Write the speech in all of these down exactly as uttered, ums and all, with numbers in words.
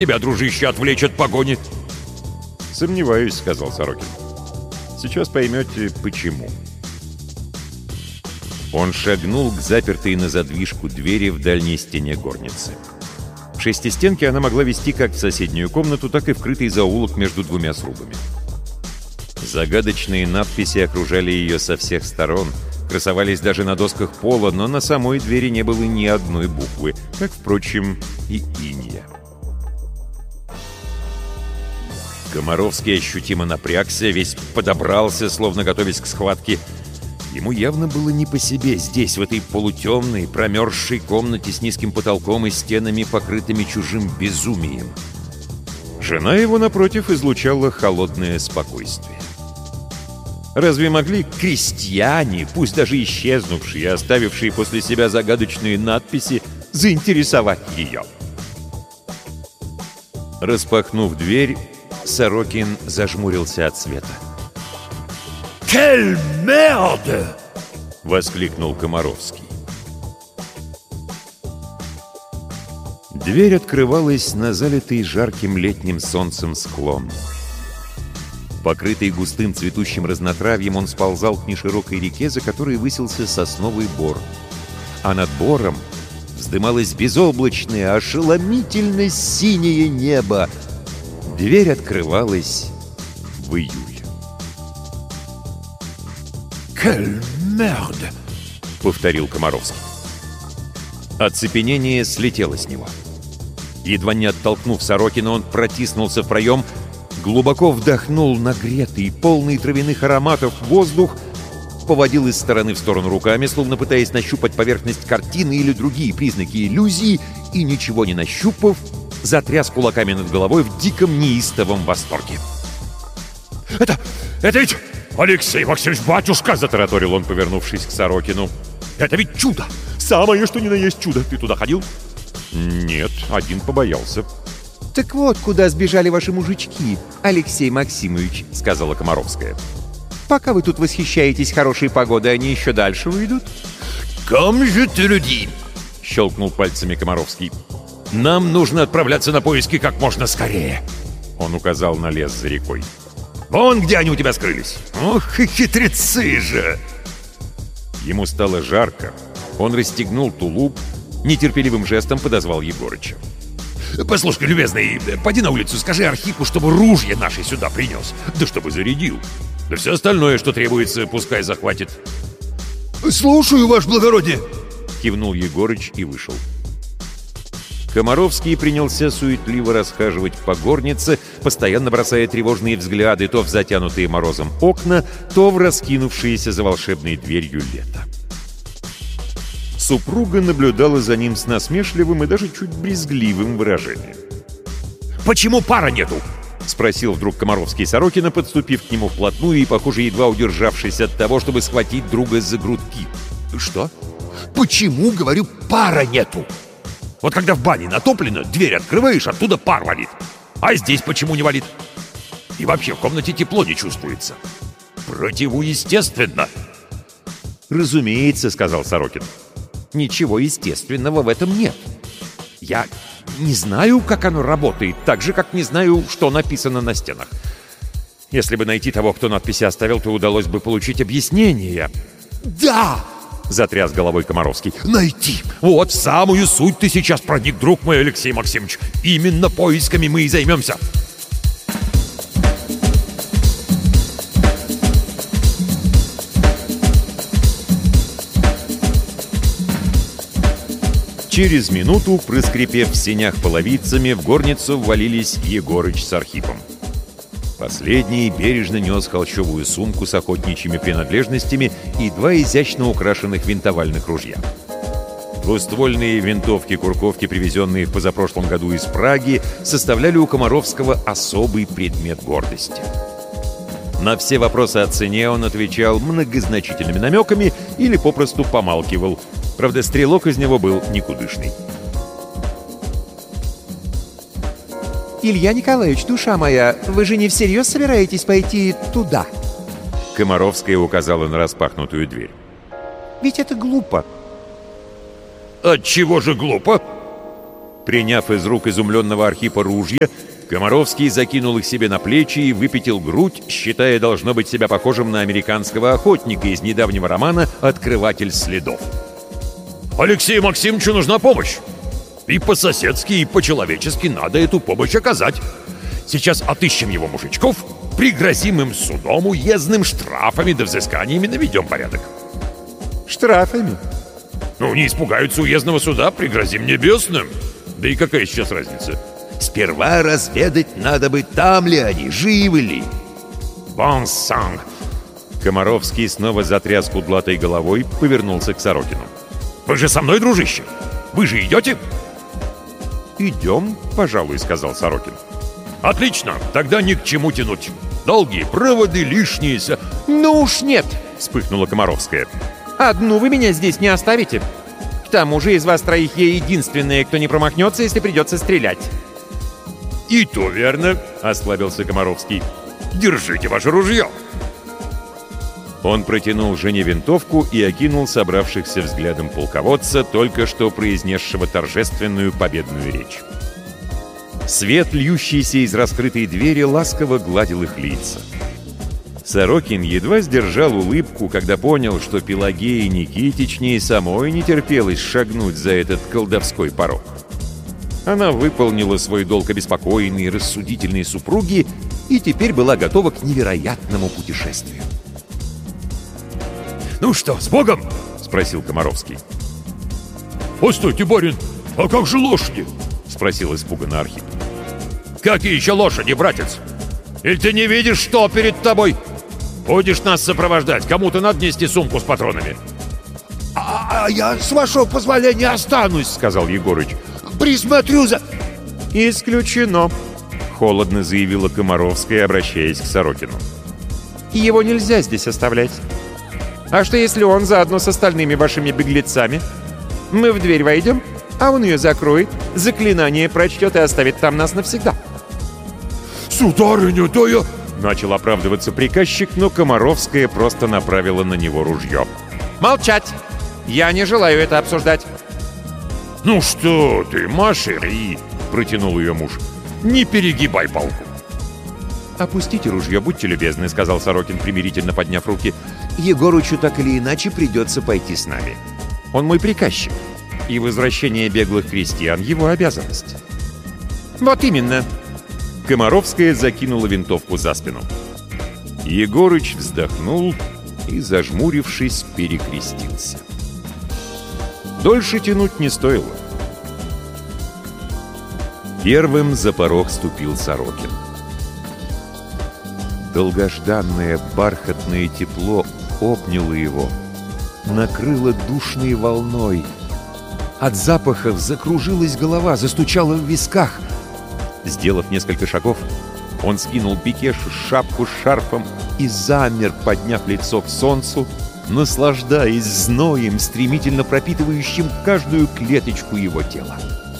Тебя, дружище, отвлечь от погони. «Сомневаюсь», — сказал Сорокин. «Сейчас поймете, почему». Он шагнул к запертой на задвижку двери в дальней стене горницы. В шестистенке она могла вести как в соседнюю комнату, так и в крытый заулок между двумя срубами. Загадочные надписи окружали ее со всех сторон, красовались даже на досках пола, но на самой двери не было ни одной буквы, как, впрочем, и инья. Комаровский ощутимо напрягся, весь подобрался, словно готовясь к схватке. Ему явно было не по себе здесь, в этой полутемной, промерзшей комнате с низким потолком и стенами, покрытыми чужим безумием. Жена его, напротив, излучала холодное спокойствие. Разве могли крестьяне, пусть даже исчезнувшие, оставившие после себя загадочные надписи, заинтересовать ее? Распахнув дверь, Сорокин зажмурился от света. «Кель мерде!» — воскликнул Комаровский. Дверь открывалась на залитый жарким летним солнцем склон. Покрытый густым цветущим разнотравьем, он сползал к неширокой реке, за которой высился сосновый бор. А над бором вздымалось безоблачное, ошеломительно синее небо. Дверь открывалась в июль. «Кель мерде!» — повторил Комаровский. Оцепенение слетело с него. Едва не оттолкнув Сорокина, он протиснулся в проем, глубоко вдохнул нагретый, полный травяных ароматов воздух, поводил из стороны в сторону руками, словно пытаясь нащупать поверхность картины или другие признаки иллюзии, и, ничего не нащупав, затряс кулаками над головой в диком неистовом восторге. «Это... это ведь... Алексей Максимович, батюшка!» — затараторил он, повернувшись к Сорокину. «Это ведь чудо! Самое, что ни на есть чудо! Ты туда ходил?» «Нет, один побоялся». «Так вот, куда сбежали ваши мужички, Алексей Максимович», — сказала Комаровская. «Пока вы тут восхищаетесь хорошей погодой, они еще дальше уйдут». «Ком же ты люди?» — щелкнул пальцами Комаровский. «Нам нужно отправляться на поиски как можно скорее». Он указал на лес за рекой. «Вон где они у тебя скрылись! Ох, и хитрецы же!» Ему стало жарко. Он расстегнул тулуп, нетерпеливым жестом подозвал Егорыча. «Послушай, любезный, поди на улицу, скажи Архипу, чтобы ружье наше сюда принес. Да чтобы зарядил. Да все остальное, что требуется, пускай захватит». «Слушаю, ваше благородие!» — кивнул Егорыч и вышел. Комаровский принялся суетливо расхаживать по горнице, постоянно бросая тревожные взгляды то в затянутые морозом окна, то в раскинувшиеся за волшебной дверью лето. Супруга наблюдала за ним с насмешливым и даже чуть брезгливым выражением. «Почему пара нету?» — спросил вдруг Комаровский Сорокина, подступив к нему вплотную и, похоже, едва удержавшись от того, чтобы схватить друга за грудки. «Что? Почему, говорю, пара нету? Вот когда в бане натоплено, дверь открываешь, оттуда пар валит. А здесь почему не валит? И вообще в комнате тепло не чувствуется. Противоестественно!» «Разумеется», — сказал Сорокин. «Ничего естественного в этом нет. Я не знаю, как оно работает, так же, как не знаю, что написано на стенах. Если бы найти того, кто надписи оставил, то удалось бы получить объяснение». «Да!» — затряс головой Комаровский. «Найти! Вот в самую суть ты сейчас проник, друг мой Алексей Максимович. Именно поисками мы и займемся». Через минуту, проскрипев в сенях половицами, в горницу ввалились Егорыч с Архипом. Последний бережно нес холщовую сумку с охотничьими принадлежностями и два изящно украшенных винтовальных ружья. Двуствольные винтовки-курковки, привезенные в позапрошлом году из Праги, составляли у Комаровского особый предмет гордости. На все вопросы о цене он отвечал многозначительными намеками или попросту помалкивал. Правда, стрелок из него был никудышный. «Илья Николаевич, душа моя, вы же не всерьез собираетесь пойти туда?» Комаровская указала на распахнутую дверь. «Ведь это глупо». «Отчего же глупо?» Приняв из рук изумленного Архипа ружья, Комаровский закинул их себе на плечи и выпятил грудь, считая, должно быть, себя похожим на американского охотника из недавнего романа «Открыватель следов». Алексею Максимовичу нужна помощь. И по-соседски, и по-человечески надо эту помощь оказать. Сейчас отыщем его мужичков, пригрозим им судом, уездным штрафами да взысканиями, наведем порядок. Штрафами? Ну, не испугаются уездного суда, пригрозим небесным. Да и какая сейчас разница? Сперва разведать надо бы, там ли они, живы ли. Бон санг. Комаровский снова затряс кудлатой головой, повернулся к Сорокину. Вы же со мной, дружище? Вы же идете? «Идем, пожалуй», — сказал Сорокин. Отлично, тогда ни к чему тянуть. Долгие проводы, лишние... Ну уж нет, вспыхнула Комаровская. Одну вы меня здесь не оставите. К тому же из вас троих я единственная, кто не промахнется, если придется стрелять. И то верно, ослабился Комаровский. Держите ваше ружье. Он протянул жене винтовку и окинул собравшихся взглядом полководца, только что произнесшего торжественную победную речь. Свет, льющийся из раскрытой двери, ласково гладил их лица. Сорокин едва сдержал улыбку, когда понял, что Пелагее Никитичне и самой не терпелось шагнуть за этот колдовской порог. Она выполнила свой долг обеспокоенной и рассудительной супруги и теперь была готова к невероятному путешествию. «Ну что, с Богом?» — спросил Комаровский. «Постойте, барин, а как же лошади?» — спросил испуганно Архип. «Какие еще лошади, братец? Или ты не видишь, что перед тобой? Будешь нас сопровождать, кому-то надо нести сумку с патронами». А, а я, с вашего позволения, останусь, сказал Егорыч. Присмотрю за... Исключено, холодно заявила Комаровская, обращаясь к Сорокину. Его нельзя здесь оставлять. А что, если он заодно с остальными вашими беглецами? Мы в дверь войдем, а он ее закроет, заклинание прочтет и оставит там нас навсегда. «Сударыня, да я...» — начал оправдываться приказчик, но Комаровская просто направила на него ружье. «Молчать! Я не желаю это обсуждать!» «Ну что ты, Машери!» — протянул ее муж. «Не перегибай палку!» «Опустите ружье, будьте любезны», — сказал Сорокин, примирительно подняв руки. Егорычу так или иначе придется пойти с нами. Он мой приказчик, и возвращение беглых крестьян — его обязанность. Вот именно. Комаровская закинула винтовку за спину. Егорыч вздохнул и, зажмурившись, перекрестился. Дольше тянуть не стоило. Первым за порог ступил Сорокин. Долгожданное бархатное тепло обняло его, накрыло душной волной. От запахов закружилась голова, застучала в висках. Сделав несколько шагов, он скинул бекешу, шапку с шарфом и замер, подняв лицо к солнцу, наслаждаясь зноем, стремительно пропитывающим каждую клеточку его тела.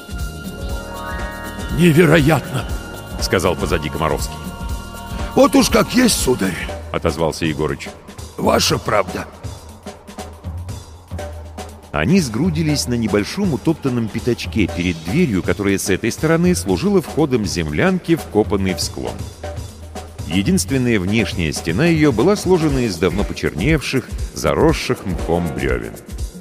«Невероятно!» — сказал позади Комаровский. Вот уж как есть, сударь, — отозвался Егорыч. Ваша правда. Они сгрудились на небольшом утоптанном пятачке перед дверью, которая с этой стороны служила входом землянки, вкопанной в склон. Единственная внешняя стена ее была сложена из давно почерневших, заросших мхом бревен.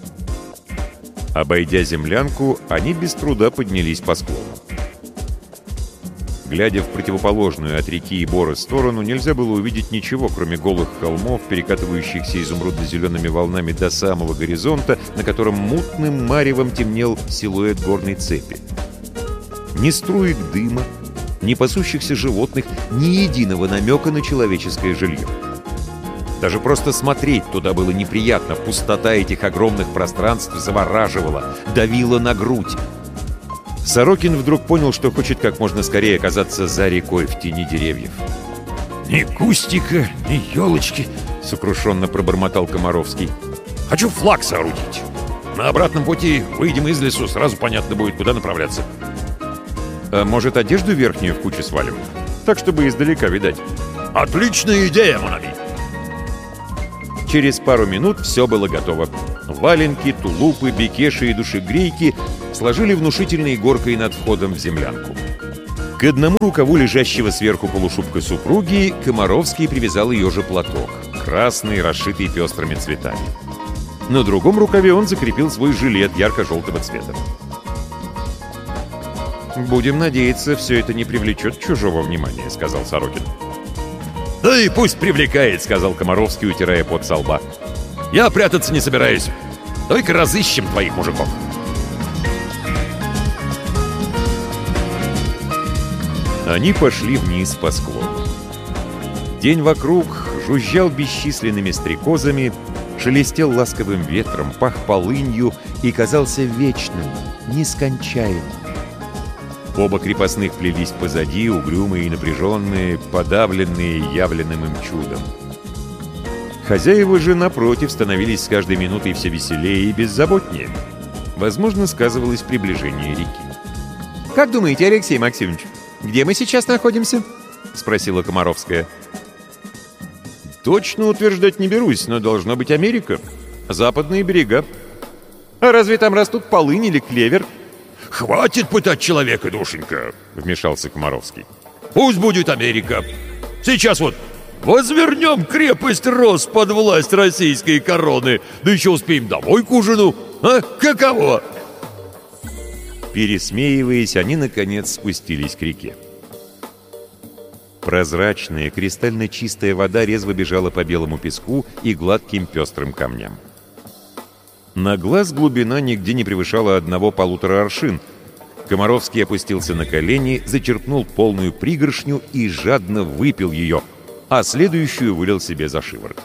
Обойдя землянку, они без труда поднялись по склону. Глядя в противоположную от реки и бора сторону, нельзя было увидеть ничего, кроме голых холмов, перекатывающихся изумрудно-зелеными волнами до самого горизонта, на котором мутным маревом темнел силуэт горной цепи. Ни струек дыма, ни пасущихся животных, ни единого намека на человеческое жилье. Даже просто смотреть туда было неприятно, пустота этих огромных пространств завораживала, давила на грудь. Сорокин вдруг понял, что хочет как можно скорее оказаться за рекой в тени деревьев. «Ни кустика, ни елочки!» — сокрушенно пробормотал Комаровский. «Хочу флаг соорудить. На обратном пути выйдем из лесу, сразу понятно будет, куда направляться». «А может, одежду верхнюю в кучу свалим? Так, чтобы издалека видать». «Отличная идея, Монами!» Через пару минут все было готово. Валенки, тулупы, бекеши и душегрейки сложили внушительной горкой над входом в землянку. К одному рукаву лежащего сверху полушубка супруги Комаровский привязал ее же платок, красный, расшитый пестрыми цветами. На другом рукаве он закрепил свой жилет ярко-желтого цвета. «Будем надеяться, все это не привлечет чужого внимания», — сказал Сорокин. «Да и пусть привлекает», — сказал Комаровский, утирая пот со лба. «Я прятаться не собираюсь. Только разыщем твоих мужиков». Они пошли вниз по склону. День вокруг жужжал бесчисленными стрекозами, шелестел ласковым ветром, пах полынью и казался вечным, нескончаемым. Оба крепостных плелись позади, угрюмые и напряженные, подавленные явленным им чудом. Хозяева же, напротив, становились с каждой минутой все веселее и беззаботнее. Возможно, сказывалось приближение реки. «Как думаете, Алексей Максимович, где мы сейчас находимся?» — спросила Комаровская. «Точно утверждать не берусь, но должно быть Америка. Западные берега». «А разве там растут полынь или клевер?» «Хватит пытать человека, душенька!» — вмешался Комаровский. «Пусть будет Америка. Сейчас вот возвернем крепость Рос под власть российской короны, да еще успеем домой к ужину. А? Каково?» Пересмеиваясь, они, наконец, спустились к реке. Прозрачная, кристально чистая вода резво бежала по белому песку и гладким пестрым камням. На глаз глубина нигде не превышала одного-полутора аршин. Комаровский опустился на колени, зачерпнул полную пригоршню и жадно выпил ее, а следующую вылил себе за шиворот.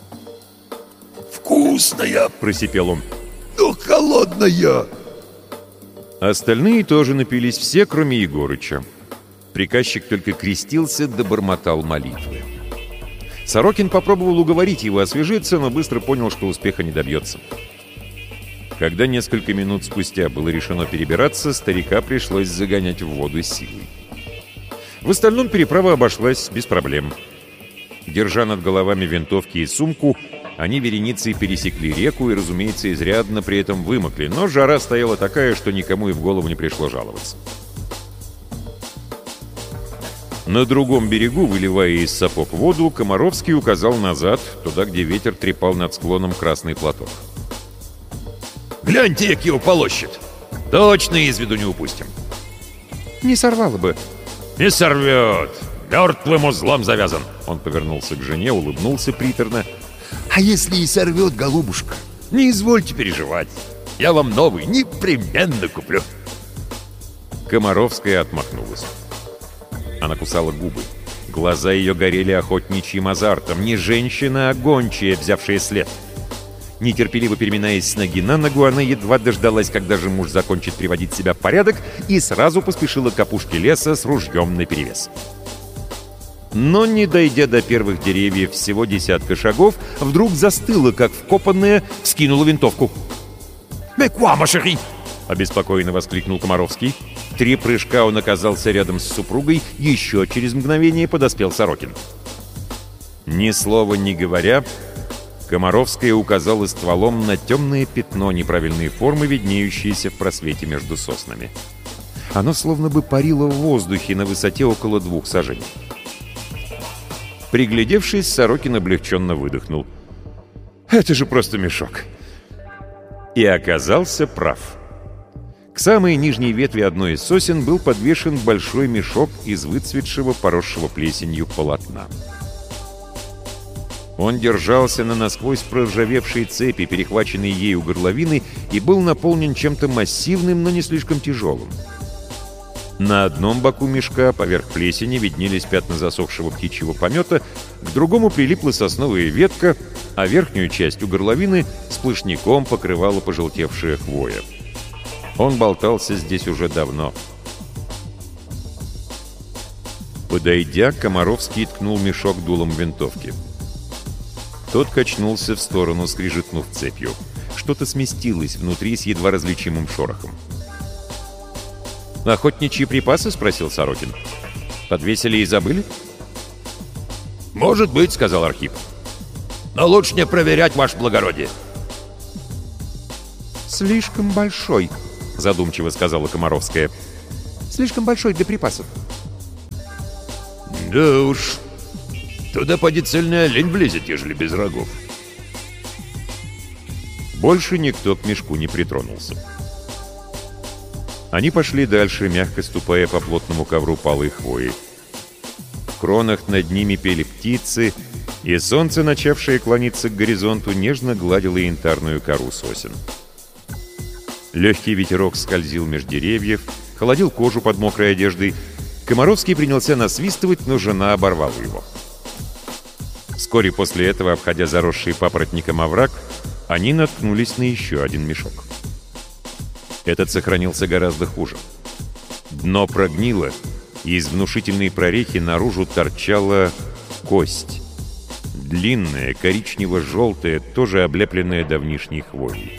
«Вкусная!» — просипел он. «Но холодная!» Остальные тоже напились, все, кроме Егорыча. Приказчик только крестился да бормотал молитвы. Сорокин попробовал уговорить его освежиться, но быстро понял, что успеха не добьется. Когда несколько минут спустя было решено перебираться, старика пришлось загонять в воду силой. В остальном переправа обошлась без проблем. Держа над головами винтовки и сумку, они вереницей пересекли реку и, разумеется, изрядно при этом вымокли, но жара стояла такая, что никому и в голову не пришло жаловаться. На другом берегу, выливая из сапог воду, Комаровский указал назад, туда, где ветер трепал над склоном красный платок. «Гляньте, как его полощет! Точно из виду не упустим!» «Не сорвало бы». «Не сорвет! Мертвым узлом завязан!» Он повернулся к жене, улыбнулся приторно. А если и сорвет, голубушка? «Не извольте переживать! Я вам новый непременно куплю!» Комаровская отмахнулась. Она кусала губы. Глаза ее горели охотничьим азартом. Не женщина, а гончая, взявшая след. Нетерпеливо переминаясь с ноги на ногу, она едва дождалась, когда же муж закончит приводить себя в порядок, и сразу поспешила к опушке леса с ружьем наперевес. Но, не дойдя до первых деревьев всего десятка шагов, вдруг застыла, как вкопанная, вскинула винтовку. «Мекуа, машери!» — обеспокоенно воскликнул Комаровский. В три прыжка он оказался рядом с супругой, еще через мгновение подоспел Сорокин. Ни слова не говоря, Комаровская указала стволом на темное пятно неправильной формы, виднеющееся в просвете между соснами. Оно словно бы парило в воздухе на высоте около двух саженей. Приглядевшись, Сорокин облегченно выдохнул. «Это же просто мешок!» И оказался прав. К самой нижней ветви одной из сосен был подвешен большой мешок из выцветшего, поросшего плесенью полотна. Он держался на насквозь проржавевшей цепи, перехваченной ею горловины, и был наполнен чем-то массивным, но не слишком тяжелым. На одном боку мешка, поверх плесени, виднелись пятна засохшего птичьего помета, к другому прилипла сосновая ветка, а верхнюю часть у горловины сплошняком покрывала пожелтевшая хвоя. Он болтался здесь уже давно. Подойдя, Комаровский ткнул мешок дулом винтовки. Тот качнулся в сторону, скрижетнув цепью. Что-то сместилось внутри с едва различимым шорохом. «Охотничьи припасы?» — спросил Сорокин. «Подвесили и забыли?» «Может быть», — сказал Архип. «Но лучше не проверять, ваше благородие». «Слишком большой», — задумчиво сказала Комаровская. «Слишком большой для припасов». Да уж, туда поди цельный олень влезет, ежели без рогов. Больше никто к мешку не притронулся. Они пошли дальше, мягко ступая по плотному ковру палой хвои. В кронах над ними пели птицы, и солнце, начавшее клониться к горизонту, нежно гладило янтарную кору сосен. Легкий ветерок скользил меж деревьев, холодил кожу под мокрой одеждой. Комаровский принялся насвистывать, но жена оборвала его. Вскоре после этого, обходя заросший папоротником овраг, они наткнулись на еще один мешок. Этот сохранился гораздо хуже. Дно прогнило, и из внушительной прорехи наружу торчала кость. Длинная, коричнево-желтая, тоже облепленная давнишней хвоей.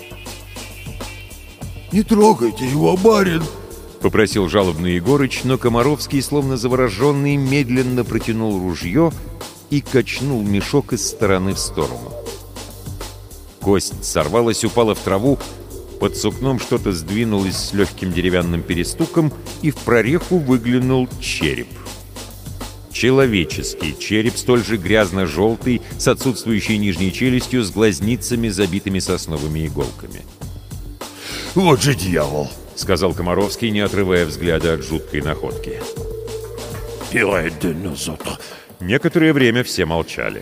«Не трогайте его, барин!» — попросил жалобный Егорыч, но Комаровский, словно завороженный, медленно протянул ружье и качнул мешок из стороны в сторону. Кость сорвалась, упала в траву, под сукном что-то сдвинулось с легким деревянным перестуком, и в прореху выглянул череп. Человеческий череп, столь же грязно-желтый, с отсутствующей нижней челюстью, с глазницами, забитыми сосновыми иголками. «Вот же дьявол!» — сказал Комаровский, не отрывая взгляда от жуткой находки. Некоторое время все молчали.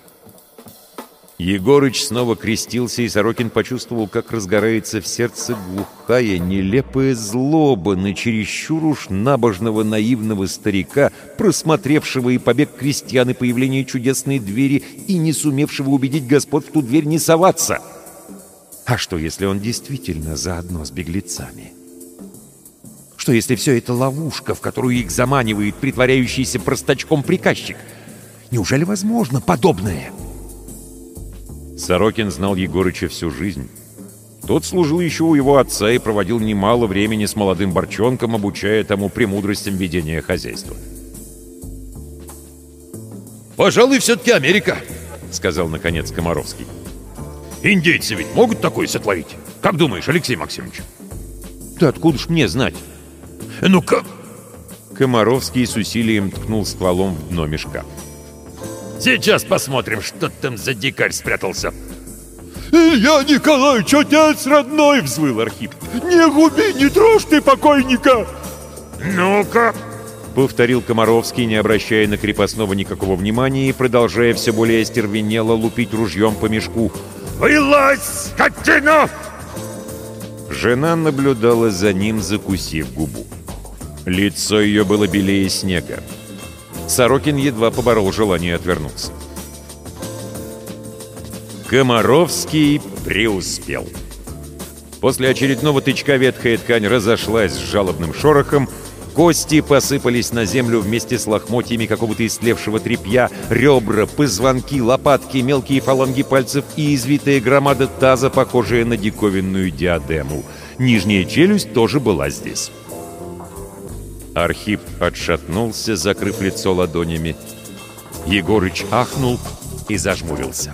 Егорыч снова крестился, и Сорокин почувствовал, как разгорается в сердце глухая, нелепая злоба на чересчур уж набожного наивного старика, просмотревшего и побег крестьян, и появление чудесной двери, и не сумевшего убедить господ в ту дверь не соваться. А что, если он действительно заодно с беглецами? Что, если все это ловушка, в которую их заманивает притворяющийся простачком приказчик? Неужели возможно подобное? Сорокин знал Егорыча всю жизнь. Тот служил еще у его отца и проводил немало времени с молодым Борчонком, обучая тому премудростям ведения хозяйства. «Пожалуй, все-таки Америка», — сказал наконец Комаровский. «Индейцы ведь могут такое сотворить? Как думаешь, Алексей Максимович?» «Да откуда ж мне знать?» «Ну-ка!» Комаровский с усилием ткнул стволом в дно мешка. «Сейчас посмотрим, что там за дикарь спрятался». «Илья Николаевич, отец родной!» — взвыл Архип. «Не губи, не трожь ты покойника!» «Ну-ка!» — повторил Комаровский, не обращая на крепостного никакого внимания и продолжая все более остервенело лупить ружьем по мешку. «Вылазь, скотина!» Жена наблюдала за ним, закусив губу. Лицо ее было белее снега. Сорокин едва поборол желание отвернуться. Комаровский преуспел. После очередного тычка ветхая ткань разошлась с жалобным шорохом, кости посыпались на землю вместе с лохмотьями какого-то истлевшего тряпья, ребра, позвонки, лопатки, мелкие фаланги пальцев и извитая громада таза, похожая на диковинную диадему. Нижняя челюсть тоже была здесь. Архип отшатнулся, закрыв лицо ладонями. Егорыч ахнул и зажмурился.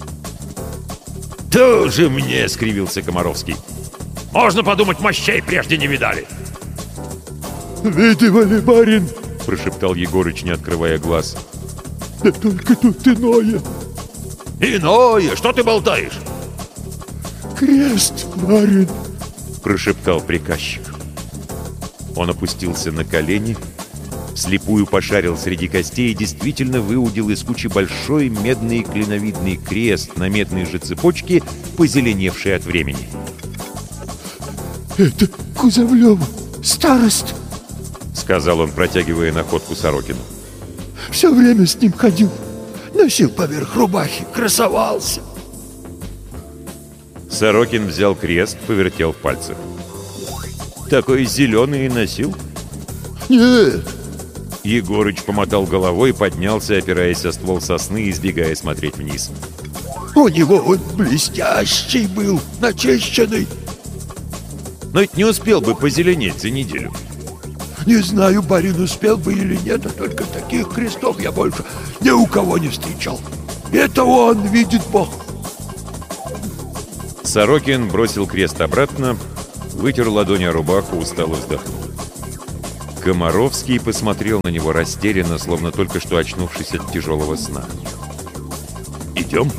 «Тоже мне!» — скривился Комаровский. «Можно подумать, мощей прежде не видали!» «Видывали, барин!» — прошептал Егорыч, не открывая глаз. «Да только тут иное!» «Иное? Что ты болтаешь?» «Крест, барин!» — прошептал приказчик. Он опустился на колени, вслепую пошарил среди костей и действительно выудил из кучи большой медный клиновидный крест на медной же цепочке, позеленевший от времени. «Это Кузовлёва, старост!» — сказал он, протягивая находку Сорокину. «Все время с ним ходил, носил поверх рубахи, красовался!» Сорокин взял крест, повертел в пальцах. «Такой зеленый и носил?» «Нет!» Егорыч помотал головой, поднялся, опираясь о ствол сосны, избегая смотреть вниз. «У него он блестящий был, начищенный!» «Но ведь не успел бы позеленеть за неделю!» «Не знаю, барин, успел бы или нет, а только таких крестов я больше ни у кого не встречал. Это он, видит Бог!» Сорокин бросил крест обратно, вытер ладони о рубаху, устало вздохнул. Комаровский посмотрел на него растерянно, словно только что очнувшись от тяжелого сна. «Идем?»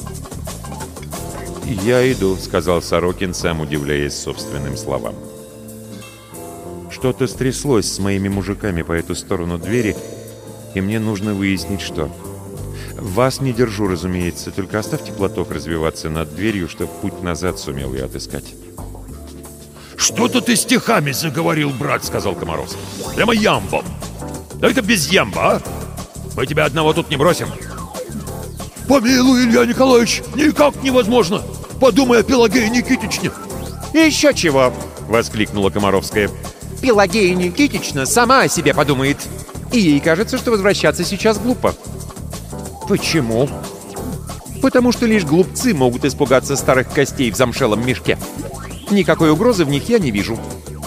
«Я иду», — сказал Сорокин, сам удивляясь собственным словам. «Что-то стряслось с моими мужиками по эту сторону двери, и мне нужно выяснить, что. Вас не держу, разумеется, только оставьте платок развиваться над дверью, чтобы путь назад сумел я отыскать». «Что-то ты стихами заговорил, брат», — сказал Комаровский. «Прямо ямбом. Да это без ямба, а? Мы тебя одного тут не бросим». «Помилуй, Илья Николаевич, никак невозможно! Подумай о Пелагее Никитичне!» «Еще чего!» — воскликнула Комаровская. «Пелагея Никитична сама о себе подумает. И ей кажется, что возвращаться сейчас глупо». «Почему?» «Потому что лишь глупцы могут испугаться старых костей в замшелом мешке. Никакой угрозы в них я не вижу».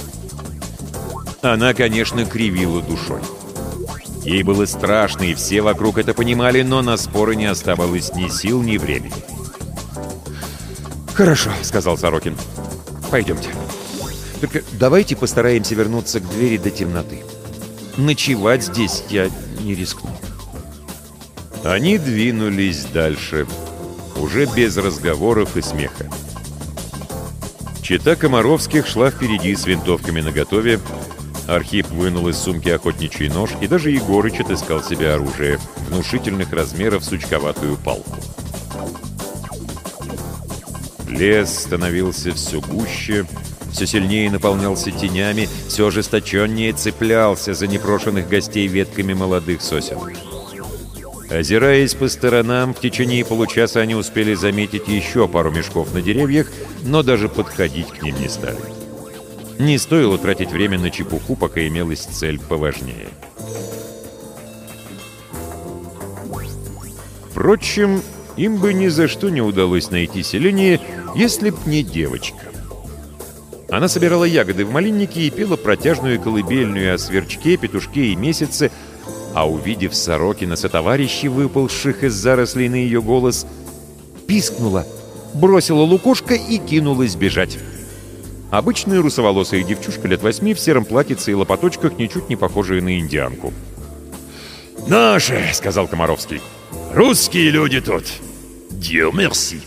Она, конечно, кривила душой. Ей было страшно, и все вокруг это понимали, но на споры не оставалось ни сил, ни времени. «Хорошо», — сказал Сорокин. «Пойдемте. Только давайте постараемся вернуться к двери до темноты. Ночевать здесь я не рискну». Они двинулись дальше, уже без разговоров и смеха. Чета Комаровских шла впереди с винтовками наготове. Архип вынул из сумки охотничий нож, и даже Егорыч отыскал себе оружие, внушительных размеров сучковатую палку. Лес становился все гуще, все сильнее наполнялся тенями, все ожесточеннее цеплялся за непрошенных гостей ветками молодых сосен. Озираясь по сторонам, в течение получаса они успели заметить еще пару мешков на деревьях, но даже подходить к ним не стали. Не стоило тратить время на чепуху, пока имелась цель поважнее. Впрочем, им бы ни за что не удалось найти селение, если б не девочка. Она собирала ягоды в малиннике и пела протяжную колыбельную о сверчке, петушке и месяце, а увидев Сорокина сотоварищей, выползших из зарослей на ее голос, пискнула, бросила лукошко и кинулась бежать. Обычная русоволосая девчушка лет восьми в сером платьице и лопаточках, ничуть не похожая на индианку. «Наши», — сказал Комаровский. «Русские люди тут. Dieu merci».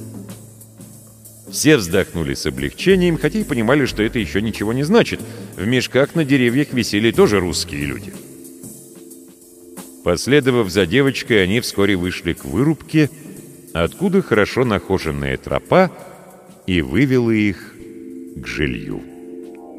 Все вздохнули с облегчением, хотя и понимали, что это еще ничего не значит. В мешках на деревьях висели тоже русские люди. Последовав за девочкой, они вскоре вышли к вырубке, откуда хорошо нахоженная тропа и вывела их к жилью.